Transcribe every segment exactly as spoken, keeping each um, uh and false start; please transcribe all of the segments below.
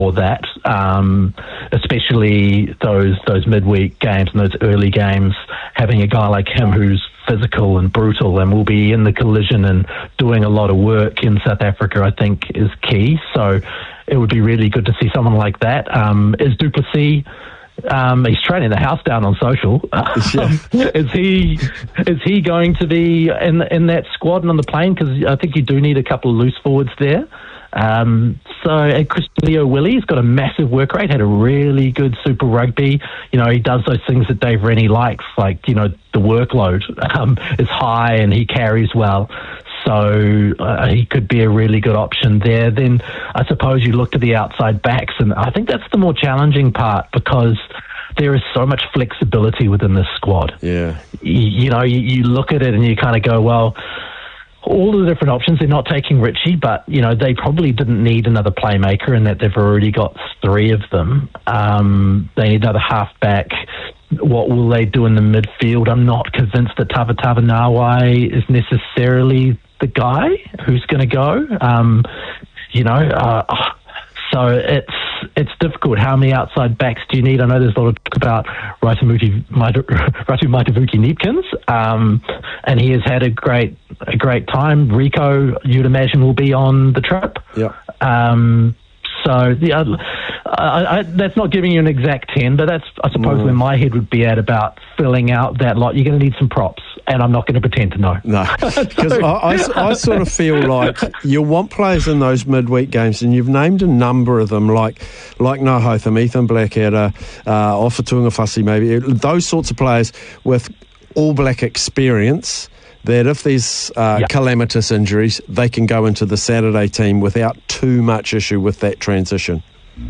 for that, um, especially those those midweek games and those early games. Having a guy like him who's physical and brutal and will be in the collision and doing a lot of work in South Africa, I think, is key. So it would be really good to see someone like that. Um, is du Plessis... Um, he's training the house down on social. Um, is he is he going to be in in that squad and on the plane? Because I think you do need a couple of loose forwards there. Um, so and Christian Leo Willie's got a massive work rate. Had a really good Super Rugby. You know, he does those things that Dave Rennie likes, like, you know, the workload um, is high and he carries well. So uh, he could be a really good option there. Then I suppose you look to the outside backs, and I think that's the more challenging part because there is so much flexibility within this squad. Yeah, you, you know, you, you look at it and you kind of go, well, all the different options. They're not taking Richie, but you know they probably didn't need another playmaker, in that they've already got three of them. Um, they need another halfback. What will they do in the midfield? I'm not convinced that Tavatava Nawai is necessarily the guy who's going to go. Um, you know, uh, so it's it's difficult. How many outside backs do you need? I know there's a lot of talk about Ratu Maitavuki Neepkins, um, and he has had a great a great time. Rico, you'd imagine, will be on the trip. Yeah. Um, so yeah, I, I, that's not giving you an exact ten, but that's, I suppose, no. where my head would be at about filling out that lot. You're going to need some props, and I'm not going to pretend to know. No, because so. I, I, I sort of feel like you want players in those midweek games, and you've named a number of them, like like Nahotham, Ethan Blackadder, uh, Ofatunga Fussy, maybe, those sorts of players with All Black experience, that if there's uh, yep. calamitous injuries, they can go into the Saturday team without too much issue with that transition.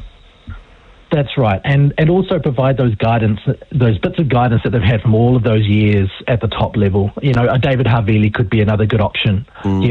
That's right, and and also provide those guidance, those bits of guidance that they've had from all of those years at the top level. You know, a David Havili could be another good option. Mm.